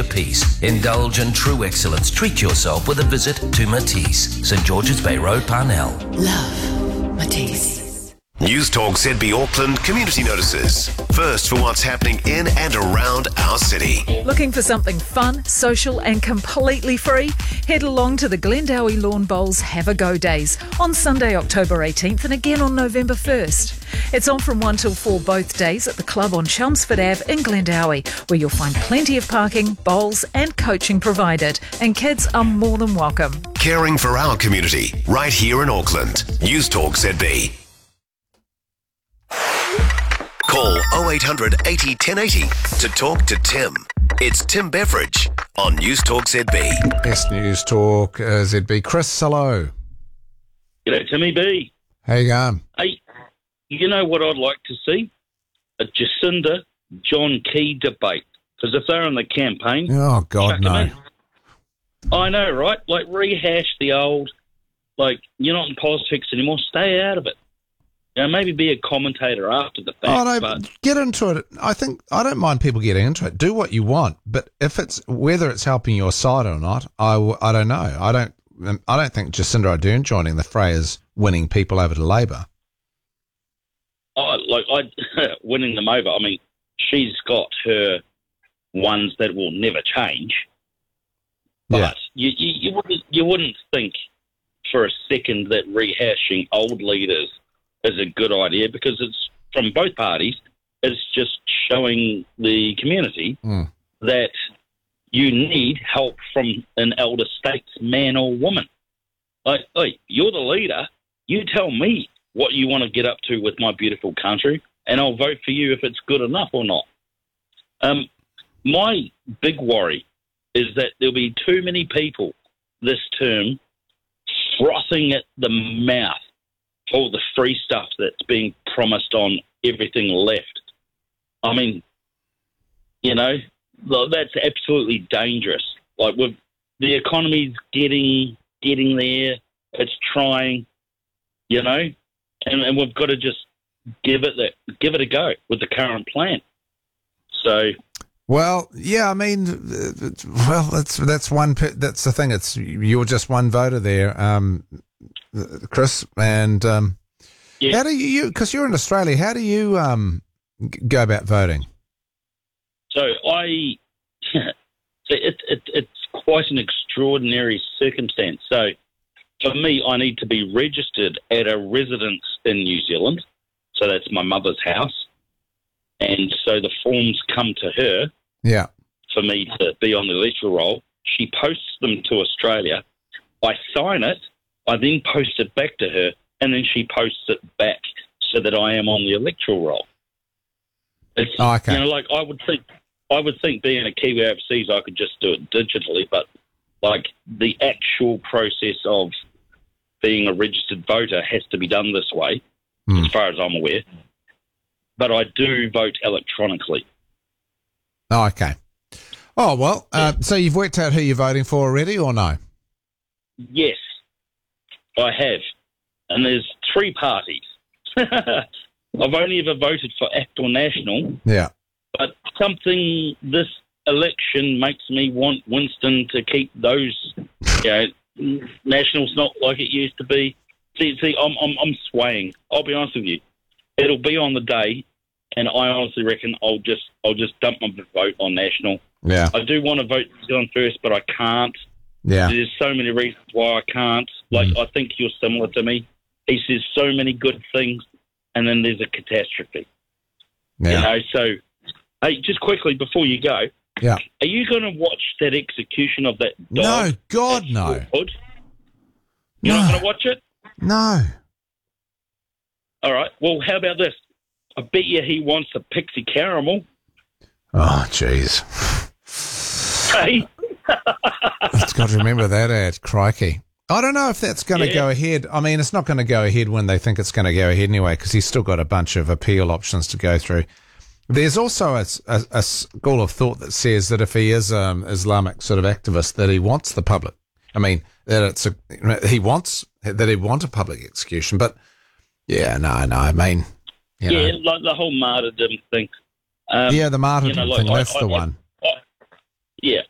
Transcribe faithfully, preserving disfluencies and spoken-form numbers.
your peace. Indulge in true excellence. Treat yourself with a visit to Matisse, St George's Bay Road, Parnell. Love Matisse. News Talk Z B Auckland community notices. First for what's happening in and around our city. Looking for something fun, social and completely free? Head along to the Glendowie Lawn Bowls Have a Go Days on Sunday, October eighteenth and again on November first. It's on from one till four both days at the club on Chelmsford Avenue in Glendowie, where you'll find plenty of parking, bowls and coaching provided, and kids are more than welcome. Caring for our community right here in Auckland. News Talk Z B. Call oh eight hundred eighty ten eighty to talk to Tim. It's Tim Beveridge on News Talk Z B. Best News Talk uh, Z B. Chris, hello. G'day, Timmy B. How you going? Hey, you know what I'd like to see? A Jacinda John Key debate. Because if they're in the campaign... Oh, God, no. I know, right? Like, rehash the old, like, you're not in politics anymore, stay out of it. You know, maybe be a commentator after the fact. Oh, no, but get into it. I think I don't mind people getting into it. Do what you want, but if it's whether it's helping your side or not, I, w- I don't know. I don't I don't think Jacinda Ardern joining the fray is winning people over to Labor. I, like I winning them over. I mean, she's got her ones that will never change. But Yeah. you, you you wouldn't you wouldn't think for a second that rehashing old leaders is a good idea, because it's from both parties. It's just showing the community Mm. that you need help from an elder statesman or woman. Like, hey, you're the leader. You tell me what you want to get up to with my beautiful country, and I'll vote for you if it's good enough or not. Um, my big worry is that there'll be too many people this term frothing at the mouth all the free stuff that's being promised on everything left. I mean, you know, that's absolutely dangerous. Like, with the economy's getting getting there, it's trying, you know, and, and we've got to just give it the, give it a go with the current plan. So, Well, yeah, I mean, uh, well, that's that's one. pe- That's the thing. It's you're just one voter there, um, Chris. And um, yeah. how do you? Because you're in Australia, how do you um, g- go about voting? So I, so it, it, it's quite an extraordinary circumstance. So for me, I need to be registered at a residence in New Zealand. So that's my mother's house. And so the forms come to her Yeah. for me to be on the electoral roll. She posts them to Australia. I sign it. I then post it back to her, and then she posts it back so that I am on the electoral roll. It's, Oh, okay. You know, like I would think, I would think being a Kiwi overseas, I could just do it digitally, but like the actual process of being a registered voter has to be done this way, Hmm. as far as I'm aware. But I do vote electronically. Oh, okay. Oh well. Uh, so you've worked out who you're voting for already, or no? Yes, I have. And there's three parties. I've only ever voted for ACT or National, Yeah. but something this election makes me want Winston to keep those, you know, National's not like it used to be. See, see, I'm, I'm, I'm swaying. I'll be honest with you. It'll be on the day, and I honestly reckon I'll just, I'll just dump my vote on National. Yeah. I do want to vote New Zealand first, but I can't. Yeah. There's so many reasons why I can't. Like, Mm. I think you're similar to me. He says so many good things, and then there's a catastrophe. Yeah. You know, so, hey, just quickly before you go, Yeah. are you going to watch that execution of that dog? No, God, at no. Hood? You're No. not going to watch it? No. All right. Well, how about this? I bet you he wants a pixie caramel. Oh, jeez. Hey? It's got to remember that ad. Crikey. I don't know if that's going to Yeah. go ahead. I mean, it's not going to go ahead when they think it's going to go ahead anyway, because he's still got a bunch of appeal options to go through. There's also a, a, a school of thought that says that if he is an Islamic sort of activist, that he wants the public. I mean, that it's a, he wants that he want a public execution. But yeah, no, no. I mean, you Yeah, know, like the whole martyrdom thing. Um, yeah, the martyrdom you know, like, thing. I- That's I- the I- one. I- yeah,